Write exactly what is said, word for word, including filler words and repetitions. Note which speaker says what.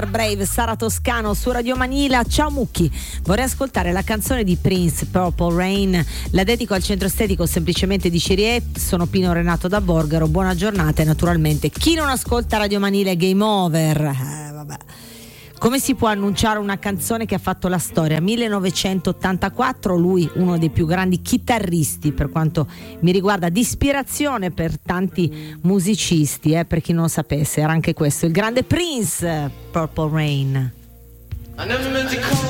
Speaker 1: Brave, Sara Toscano su Radio Manila. Ciao Mucchi, vorrei ascoltare la canzone di Prince, Purple Rain. La dedico al centro estetico semplicemente di Cirie. Sono Pino Renato da Borgaro. Buona giornata e naturalmente chi non ascolta Radio Manila è game over. Eh, vabbè. Come si può annunciare una canzone che ha fatto la storia? millenovecentottantaquattro, lui uno dei più grandi chitarristi per quanto mi riguarda, di ispirazione per tanti musicisti, eh, per chi non lo sapesse, era anche questo il grande Prince, Purple Rain.